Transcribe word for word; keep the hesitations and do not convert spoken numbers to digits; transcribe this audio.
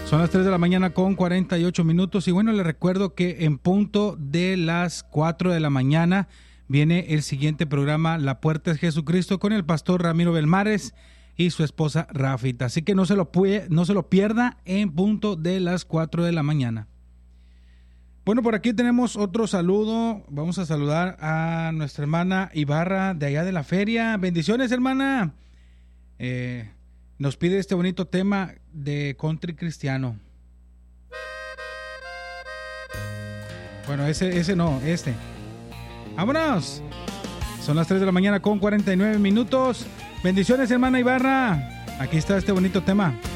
Son las tres de la mañana con cuarenta y ocho minutos y bueno, les recuerdo que en punto de las cuatro de la mañana viene el siguiente programa, La Puerta es Jesucristo, con el pastor Ramiro Belmares y su esposa Rafita. Así que no se lo, puede, no se lo pierda en punto de las cuatro de la mañana. Bueno, por aquí tenemos otro saludo. Vamos a saludar a nuestra hermana Ibarra de allá de la feria. Bendiciones, hermana. Eh... Nos pide este bonito tema de country cristiano. Bueno, ese, ese no, este. ¡Vámonos! Son las tres de la mañana con cuarenta y nueve minutos. Bendiciones, hermana Ibarra. Aquí está este bonito tema.